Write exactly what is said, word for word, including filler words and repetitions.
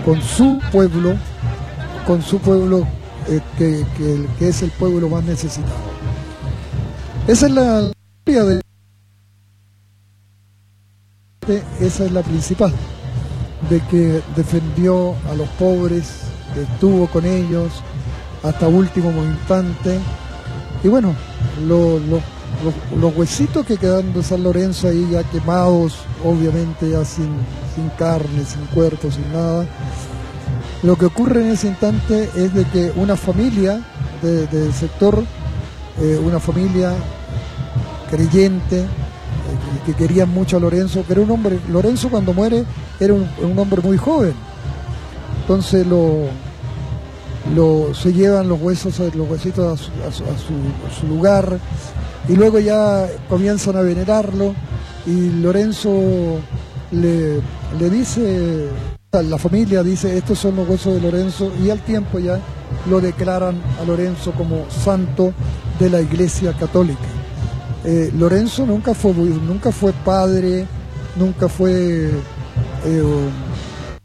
con su pueblo, con su pueblo eh, que, que, que es el pueblo más necesitado. Esa es la historia de, esa es la principal, de que defendió a los pobres, que estuvo con ellos hasta último instante. Y bueno, lo, lo, los, los huesitos que quedan de San Lorenzo ahí ya quemados, obviamente ya sin, sin carne, sin cuerpo, sin nada. Lo que ocurre en ese instante es de que una familia de, del sector, eh, una familia creyente, eh, que, que querían mucho a Lorenzo, que era un hombre, Lorenzo cuando muere era un, un hombre muy joven. Entonces lo, lo, se llevan los huesos, los huesitos a su, a su, a su, a su lugar, y luego ya comienzan a venerarlo, y Lorenzo le, le dice, la familia dice, estos son los huesos de Lorenzo, y al tiempo ya lo declaran a Lorenzo como santo de la Iglesia Católica. Eh, Lorenzo nunca fue, nunca fue padre, nunca fue... Eh,